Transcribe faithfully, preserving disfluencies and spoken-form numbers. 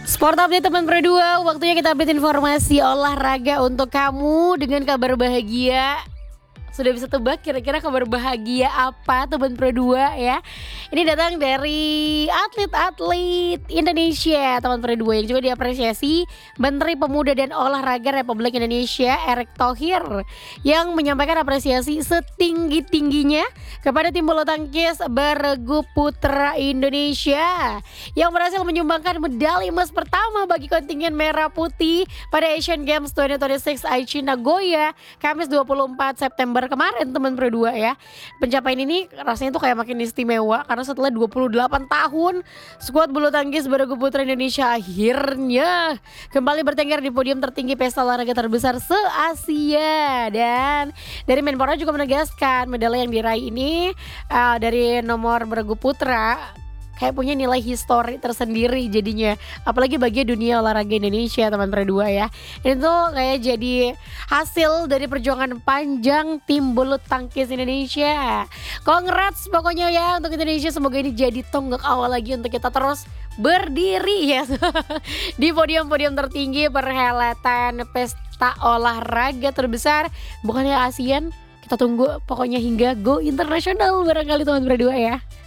Sport Update teman Pro dua, waktunya kita update informasi olahraga untuk kamu dengan kabar bahagia. Sudah bisa tebak kira-kira kabar bahagia apa teman Pro dua ya? Ini datang dari atlet-atlet Indonesia teman Pro dua yang juga diapresiasi Menteri Pemuda dan Olahraga Republik Indonesia Erick Thohir yang menyampaikan apresiasi setinggi-tingginya kepada tim bulu tangkis bergu putra Indonesia yang berhasil menyumbangkan medali emas pertama bagi kontingen merah putih pada Asian Games dua ribu dua puluh enam Aichi Nagoya Kamis dua puluh empat September kemarin teman Pro dua ya. Pencapaian ini rasanya tuh kayak makin istimewa karena setelah dua puluh delapan tahun skuad bulu tangkis bergu putra Indonesia akhirnya kembali bertengger di podium tertinggi pesta olahraga terbesar se-Asia. Dan dari Menpora juga menegaskan medali yang diraih ini uh, dari nomor bergu putra kayak punya nilai histori tersendiri jadinya, apalagi bagi dunia olahraga Indonesia teman Pro dua ya. Itu kayak jadi hasil dari perjuangan panjang tim bulu tangkis Indonesia. Congrats pokoknya ya untuk Indonesia, semoga ini jadi tonggak awal lagi untuk kita terus berdiri ya di podium-podium tertinggi perhelatan pesta olahraga terbesar bukannya ASEAN. Kita tunggu pokoknya hingga go internasional barangkali teman Pro dua ya.